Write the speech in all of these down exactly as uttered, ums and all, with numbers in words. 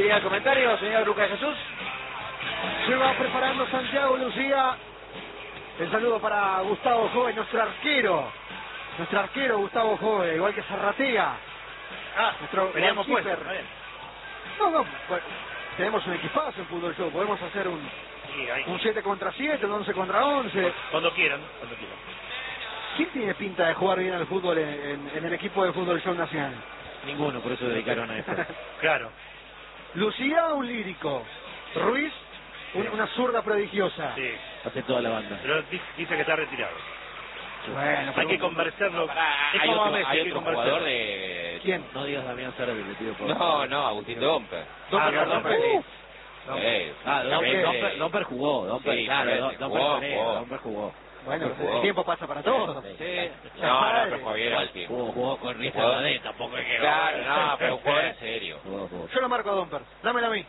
Llega el comentario, señor Lucas Jesús. Se va preparando Santiago Lucía. El saludo para Gustavo Jove, nuestro arquero. Nuestro arquero Gustavo Jove, igual que Zarratea. Ah, nuestro veníamos puestos. No, no, bueno, tenemos un equipazo en Fútbol Show. Podemos hacer un Sí, hay... un siete contra siete, un once contra once. Cuando quieran, cuando quieran. ¿Quién tiene pinta de jugar bien al fútbol en, en, en el equipo de Fútbol Show Nacional? Ninguno, por eso dedicaron a esto. Claro. Lucía, un lírico. Ruiz, un, una zurda prodigiosa. Sí. Hace toda la banda. Pero dice que está retirado. Bueno, Hay que conversarlo. Pará, Es hay como otro, a Messi, hay hay que otro conversarlo. jugador de... ¿Quién? No digas Damián Cervi, le pido por No, favor. no, Agustín Domper. Domper, Ah, Domper. Domper. Uh, Eh, Ah, Domper, ese- Domper, Domper jugó, Domper, Sí, claro, pero Do- ese Domper jugó, Pereira, jugó. Domper jugó. Bueno, jugó. el tiempo pasa para todos. Sí. No, no, pero jugó bien al tiempo. Jugó, jugó con Riza Jugó. Badé, tampoco es que... Claro, no, pero un jugador en serio. Jugó, jugó. Yo lo marco a Domper. Dámela a mí.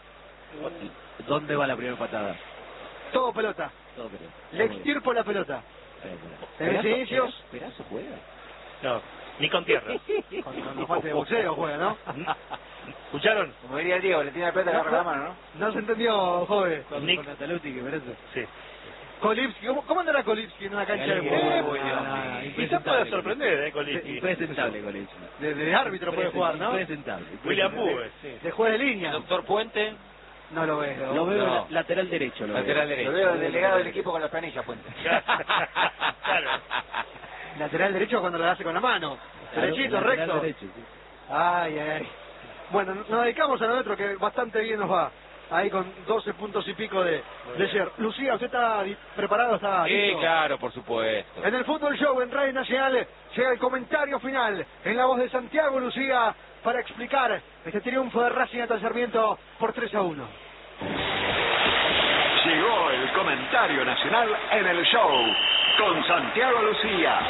¿Dónde va la primera patada? Todo pelota. Todo pero. Le extirpo la pelota. En Perazo, mis inicios, Perazo- Perazo juega. No, ni con tierra. cuando cuando falta de boxeo juega, ¿no? ¿Escucharon? Como diría el Diego, le tiene la pelota agarra la mano, ¿no? No se entendió, joven. Con, Nick. con Nataluti, que merece. Sí. Kolipski, ¿cómo, ¿cómo andará Kolipski en una cancha de Eh, fútbol? muy bien. No, no, no, Quizás pueda sorprender, ¿eh, Colín? Impresentable con eso. De, de árbitro puede jugar, ¿no? Impresentable. William Búe, sí. De juez de línea. Doctor Puente, No lo veo. Lo veo No. la- lateral derecho. Lo lateral veo. derecho. Lo veo el delegado del equipo con las planillas, Puente. Claro. Lateral derecho cuando lo hace con la mano. Claro, Derechito, lateral recto. derecho, sí. Ay, ay. Bueno, nos dedicamos a lo otro que bastante bien nos va. Ahí con doce puntos y pico de, de ayer. Lucía, ¿usted está di- preparado? ¿Está Sí, listo? claro, por supuesto. En el Fútbol Show, en Radio Nacional, llega el comentario final en la voz de Santiago Lucía para explicar este triunfo de Racing ante Sarmiento por tres a uno. Llegó el comentario nacional en el show con Santiago Lucía.